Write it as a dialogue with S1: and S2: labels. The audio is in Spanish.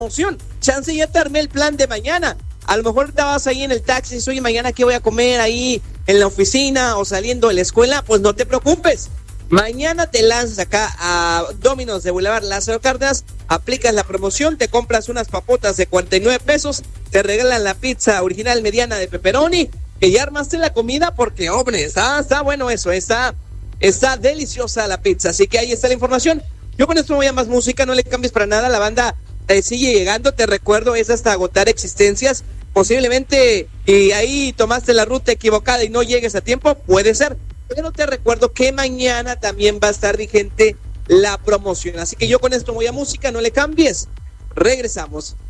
S1: promoción. Chance ya te armé el plan de mañana. A lo mejor estabas ahí en el taxi y dices, oye, mañana qué voy a comer ahí en la oficina o saliendo de la escuela. Pues no te preocupes. Mañana te lanzas acá a Domino's de Boulevard Lázaro Cárdenas, aplicas la promoción, te compras unas papotas de 49 pesos, te regalan la pizza original mediana de pepperoni, que ya armaste la comida porque, hombre, está bueno eso, está deliciosa la pizza. Así que ahí está la información. Yo con esto no voy a más música, no le cambies para nada, la banda sigue llegando, te recuerdo, es hasta agotar existencias. Posiblemente y ahí tomaste la ruta equivocada y no llegues a tiempo, puede ser. Pero te recuerdo que mañana también va a estar vigente la promoción. Así que yo con esto voy a música, no le cambies. Regresamos.